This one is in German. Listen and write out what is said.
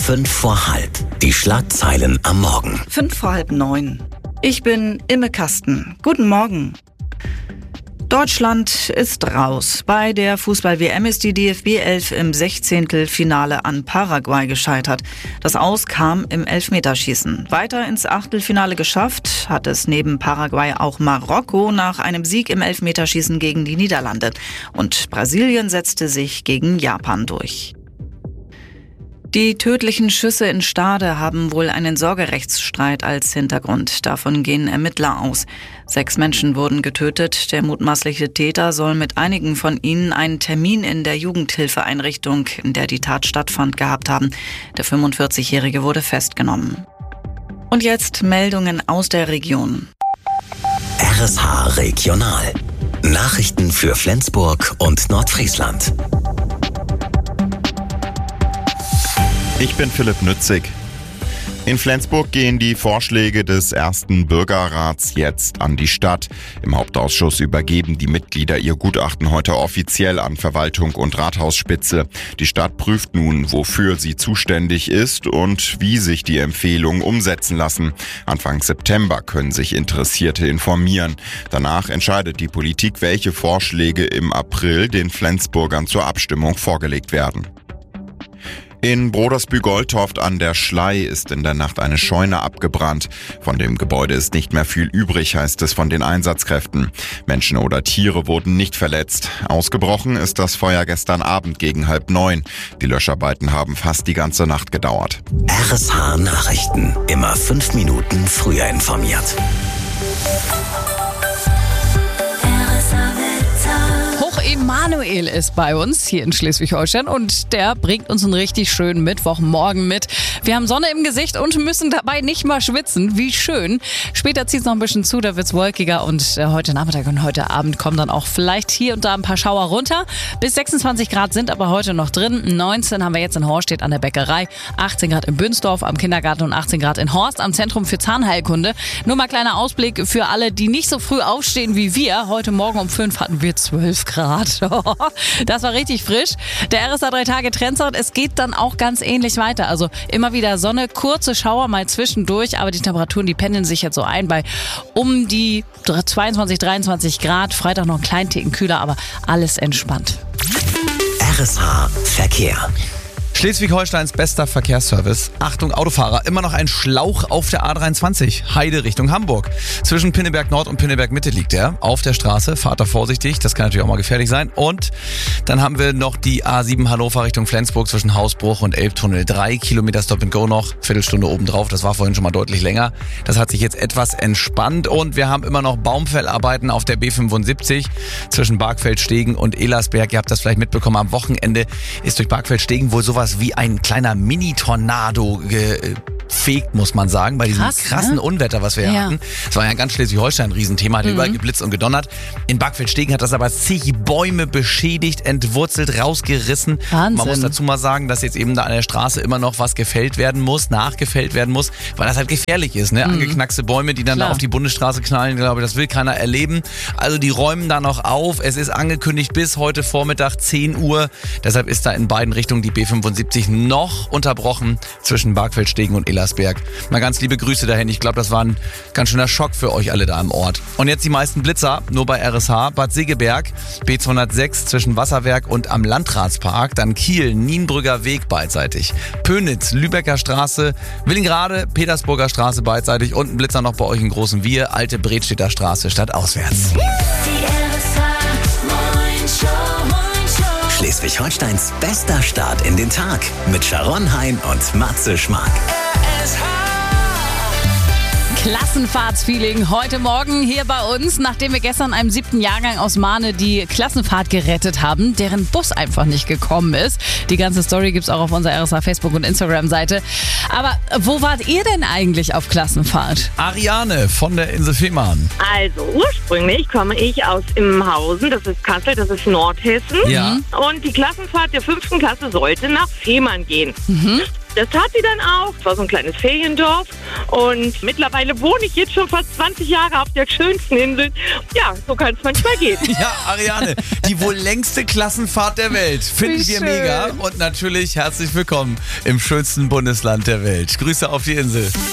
5 vor halb. Die Schlagzeilen am Morgen. 8:55. Ich bin Imme Kasten. Guten Morgen. Deutschland ist raus. Bei der Fußball-WM ist die DFB-11 im 16. Finale an Paraguay gescheitert. Das Aus kam im Elfmeterschießen. Weiter ins Achtelfinale geschafft hat es neben Paraguay auch Marokko nach einem Sieg im Elfmeterschießen gegen die Niederlande. Und Brasilien setzte sich gegen Japan durch. Die tödlichen Schüsse in Stade haben wohl einen Sorgerechtsstreit als Hintergrund. Davon gehen Ermittler aus. 6 Menschen wurden getötet. Der mutmaßliche Täter soll mit einigen von ihnen einen Termin in der Jugendhilfeeinrichtung, in der die Tat stattfand, gehabt haben. Der 45-Jährige wurde festgenommen. Und jetzt Meldungen aus der Region. RSH Regional. Nachrichten für Flensburg und Nordfriesland. Ich bin Philipp Nützig. In Flensburg gehen die Vorschläge des ersten Bürgerrats jetzt an die Stadt. Im Hauptausschuss übergeben die Mitglieder ihr Gutachten heute offiziell an Verwaltung und Rathausspitze. Die Stadt prüft nun, wofür sie zuständig ist und wie sich die Empfehlungen umsetzen lassen. Anfang September können sich Interessierte informieren. Danach entscheidet die Politik, welche Vorschläge im April den Flensburgern zur Abstimmung vorgelegt werden. In Brodersbü-Goldhoft an der Schlei ist in der Nacht eine Scheune abgebrannt. Von dem Gebäude ist nicht mehr viel übrig, heißt es von den Einsatzkräften. Menschen oder Tiere wurden nicht verletzt. Ausgebrochen ist das Feuer gestern Abend gegen 8:30. Die Löscharbeiten haben fast die ganze Nacht gedauert. RSH Nachrichten. Immer 5 Minuten früher informiert. Emanuel ist bei uns hier in Schleswig-Holstein und der bringt uns einen richtig schönen Mittwochmorgen mit. Wir haben Sonne im Gesicht und müssen dabei nicht mal schwitzen. Wie schön. Später zieht es noch ein bisschen zu, da wird es wolkiger und heute Nachmittag und heute Abend kommen dann auch vielleicht hier und da ein paar Schauer runter. Bis 26 Grad sind aber heute noch drin. 19 haben wir jetzt in Horstedt an der Bäckerei, 18 Grad in Bünsdorf am Kindergarten und 18 Grad in Horst am Zentrum für Zahnheilkunde. Nur mal kleiner Ausblick für alle, die nicht so früh aufstehen wie wir. Heute Morgen um 5 hatten wir 12 Grad. Das war richtig frisch. Der RSA 3-Tage-Trendsound, es geht dann auch ganz ähnlich weiter. Also immer wieder Sonne, kurze Schauer mal zwischendurch, aber die Temperaturen, die pendeln sich jetzt so ein bei um die 22, 23 Grad. Freitag noch einen kleinen Ticken kühler, aber alles entspannt. RSH Verkehr. Schleswig-Holsteins bester Verkehrsservice. Achtung Autofahrer, immer noch ein Schlauch auf der A23, Heide Richtung Hamburg. Zwischen Pinneberg Nord und Pinneberg Mitte liegt er. Auf der Straße, fahrt da vorsichtig, das kann natürlich auch mal gefährlich sein. Und dann haben wir noch die A7 Hannover Richtung Flensburg zwischen Hausbruch und Elbtunnel. 3 Kilometer Stop and Go noch, Viertelstunde obendrauf, das war vorhin schon mal deutlich länger. Das hat sich jetzt etwas entspannt und wir haben immer noch Baumfellarbeiten auf der B75 zwischen Bargfeld-Stegen und Elersberg. Ihr habt das vielleicht mitbekommen, am Wochenende ist durch Bargfeld-Stegen wohl sowas wie ein kleiner Mini-Tornado gefegt, muss man sagen, bei diesem krassen Unwetter, was wir hatten. Das war ja ganz Schleswig-Holstein ein Riesenthema, hat überall geblitzt und gedonnert. In Bargfeld-Stegen hat das aber zig Bäume beschädigt, entwurzelt, rausgerissen. Wahnsinn. Man muss dazu mal sagen, dass jetzt eben da an der Straße immer noch was gefällt werden muss, nachgefällt werden muss, weil das halt gefährlich ist, ne? Angeknackste Bäume, die dann da auf die Bundesstraße knallen, glaube ich, das will keiner erleben. Also die räumen da noch auf. Es ist angekündigt bis heute Vormittag 10 Uhr. Deshalb ist da in beiden Richtungen die B75 noch unterbrochen zwischen Bargfeld-Stegen und Elersberg. Mal ganz liebe Grüße dahin. Ich glaube, das war ein ganz schöner Schock für euch alle da im Ort. Und jetzt die meisten Blitzer, nur bei RSH. Bad Segeberg, B206 zwischen Wasserwerk und am Landratspark. Dann Kiel, Nienbrügger Weg beidseitig. Pönitz, Lübecker Straße, Willingrade, Petersburger Straße beidseitig. Und ein Blitzer noch bei euch in Großen Wir, Alte Bredstedter Straße stadtauswärts. Schleswig-Holsteins bester Start in den Tag mit Sharon Hein und Matze Schmark. Klassenfahrtsfeeling heute Morgen hier bei uns, nachdem wir gestern einem 7. Jahrgang aus Mahne die Klassenfahrt gerettet haben, deren Bus einfach nicht gekommen ist. Die ganze Story gibt's auch auf unserer RSA Facebook- und Instagram-Seite. Aber wo wart ihr denn eigentlich auf Klassenfahrt? Ariane von der Insel Fehmarn. Also ursprünglich komme ich aus Immenhausen, das ist Kassel, das ist Nordhessen. Ja. Und die Klassenfahrt der 5. Klasse sollte nach Fehmarn gehen. Das tat sie dann auch. Es war so ein kleines Feriendorf und mittlerweile wohne ich jetzt schon fast 20 Jahre auf der schönsten Insel. Ja, so kann es manchmal gehen. Ja, Ariane, die wohl längste Klassenfahrt der Welt. Finden Wie wir schön. mega. Und natürlich herzlich willkommen im schönsten Bundesland der Welt. Grüße auf die Insel.